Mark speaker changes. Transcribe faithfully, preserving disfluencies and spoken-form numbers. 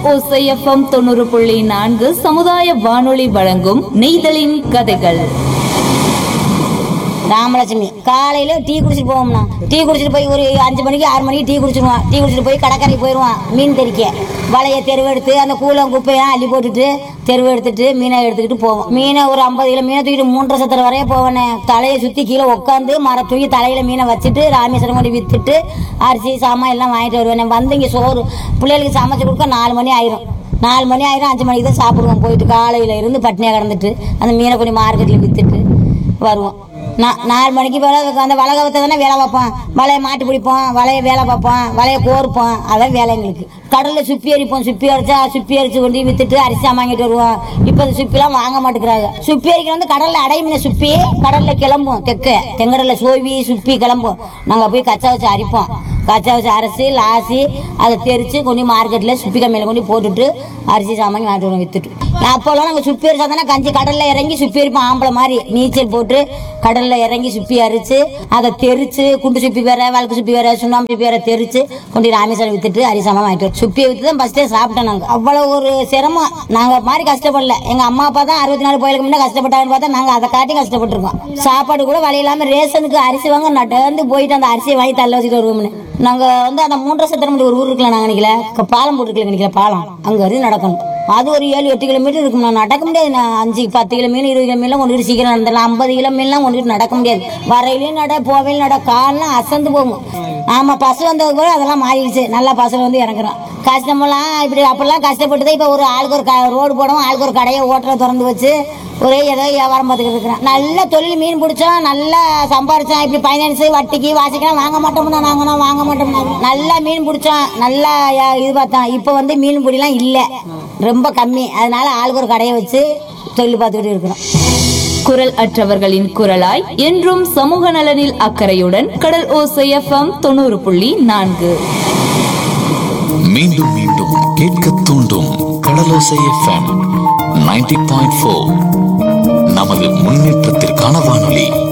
Speaker 1: ஓசை எஃப்எம் தொண்ணூறு புள்ளி நான்கு சமுதாய வானொலி வழங்கும் நெய்தலின் கதைகள்.
Speaker 2: ராமலட்சுமி காலையில டீ குடிச்சிட்டு போவோம்னா டீ குடிச்சிட்டு போய் ஒரு அஞ்சு மணிக்கு ஆறு மணிக்கு டீ குடிச்சிடுவான். டீ குடிச்சிட்டு போய் கடற்கரைக்கு போயிடுவான். மீன் தெறிக்க வலையை தெருவெடுத்து அந்த கூலம் குப்பையெல்லாம் அள்ளி போட்டுட்டு தெருவு எடுத்துட்டு மீனை எடுத்துக்கிட்டு போவோம். மீனை ஒரு ஐம்பது கிலோ மீனை தூக்கிட்டு மூன்றரை சத்திர வரைய போவேனே. தலையை சுற்றி கீழே உட்காந்து மர தூக்கி தலையில மீனை வச்சுட்டு ராமேஸ்வரம் கொண்டு வித்துட்டு அரிசி சாமான் எல்லாம் வாங்கிட்டு வருவேன். வந்து இங்கே சோறு பிள்ளைகளுக்கு சமைச்சு கொடுக்க நாலு மணி ஆயிரும். நாலு மணி ஆயிரம் அஞ்சு மணிக்கு தான் சாப்பிடுவோம். போயிட்டு காலையில இருந்து பட்னியாக கிடந்துட்டு அந்த மீனை கொஞ்சம் மார்க்கெட்டில் வித்துட்டு வருவோம். நான் நாலு மணிக்கு போல அந்த வளகவத்தை தானே வேலை பார்ப்போம். வலையை மாட்டு பிடிப்போம், வலையை வேலை பார்ப்போம், வலையை கோர்ப்போம். அதான் வேலை எங்களுக்கு. கடலில் சுப்பி அரிப்போம். சுப்பி அரிச்சா சுப்பி அரிச்சு கொண்டு வித்துட்டு அரிசி வாங்கிட்டு வருவோம். இப்போ அந்த சுப்பிலாம் வாங்க மாட்டேங்கிறாங்க. சுப்பி அரிக்கிற வந்து கடலில் அடைமீன சுப்பி கடலில் கிளம்பும். தெக்க தெங்கடலில் சோவி சுப்பி கிளம்பும். நாங்கள் போய் கச்சா வச்சு அரிப்போம். கச்சா வச்சு அரைச்சி லாசி அதை தெரிச்சு கொண்டு மார்க்கெட்டில் சுப்பி கம்மியில் கொண்டு போட்டுட்டு அரிசி சாமான் வாங்கிட்டு வருவோம் வித்துட்டு. அப்போல்லாம் நாங்கள் சுப்பி அரிச்சா தானே கஞ்சி கடலில் இறங்கி சுப்பி அரிப்போம். ஆம்பளை மாதிரி நீச்சல் போட்டு கடலில் இறங்கி சுப்பி அரிச்சு அதை தெரிச்சு குண்டு சுப்பி வேற வழக்கு சுப்பி வேற சுண்ணாம்பு சுப்பி வேற தெரிச்சு கொண்டு ராமேஸ்வரம் வித்துட்டு அரிசி சாமான் வாங்கிட்டு வரும். சுப்பியை வித்து தான் ஃபஸ்ட்டே சாப்பிட்டோம். நாங்கள் அவ்வளோ ஒரு சிரமம். நாங்கள் மாதிரி கஷ்டப்படல. எங்கள் அம்மா அப்பா தான் அறுபத்தி நாலு கோயிலுக்கு முன்னே கஷ்டப்பட்டாங்கன்னு பார்த்தா நாங்கள் அதை காட்டி கஷ்டப்பட்டுருக்கோம். சாப்பாடு கூட வழி இல்லாமல் ரேஷனுக்கு அரிசி வாங்க நடந்து போயிட்டு அந்த அரிசியை வாங்கி தள்ள வச்சுட்டு வருவோம்னு. நாங்கள் வந்து அந்த மூன்றரை சத்திரம் ஒரு ஊர் இருக்கலாம். நாங்கள் நினைக்கல பாலம் போட்டுருக்கல நினைக்கல பாலம் அங்கே வரையும் நடக்கணும். அது ஒரு ஏழு எட்டு கிலோமீட்டர் இருக்கும். நான் நடக்க முடியாது. நான் அஞ்சு பத்து கிலோ மீன் இருபது கிலோ மீன்லாம் கொண்டு சீக்கிரம் நடந்துடலாம். ஐம்பது கிலோ மீன்லாம் கொண்டு நடக்க முடியாது. வரையிலையும் நட போவையிலும் நட கால்லாம் அசந்து போகும். ஆமாம் பசு வந்தது கூட அதெல்லாம் மாறிடுச்சு. நல்லா பசு வந்து இறங்குறோம். கஷ்டமெல்லாம் இப்படி அப்பெல்லாம் கஷ்டப்பட்டு தான் இப்போ ஒரு ஆளுக்கு ஒரு க ரோடு போடவும் ஆளுக்கு ஒரு கடையை ஓட்டரை திறந்து வச்சு ஒரே ஏதோ வியாபாரம் பார்த்துக்கிட்டு இருக்கிறேன். நல்ல தொழில் மீன் பிடிச்சோம், நல்லா சம்பாரிச்சோம். இப்படி ஃபைனான்ஸ் வட்டிக்கு வாசிக்கலாம் வாங்க மாட்டோம்னா நாங்கள் வாங்க மாட்டோம்னா நல்லா மீன் பிடிச்சோம். நல்லா இது பார்த்தோம். இப்போ வந்து மீன் பிடிலாம் இல்லை, ரொம்ப கம்மி. அதனால ஆளுக்கு ஒரு கடையை வச்சு தொழில் பார்த்துக்கிட்டு இருக்கிறோம்.
Speaker 1: குரல் அற்றவர்களின் குரலாய் என்றும் சமூக நலனில் அக்கறையுடன் கடல் ஓசை எஃப்எம் தொண்ணூறு புள்ளி நான்கு.
Speaker 3: மீண்டும் மீண்டும் கேட்க தூண்டும் கடலோசை எஃப்எம் தொண்ணூறு புள்ளி நான்கு. நமது முன்னேற்றத்திற்கான வானொலி.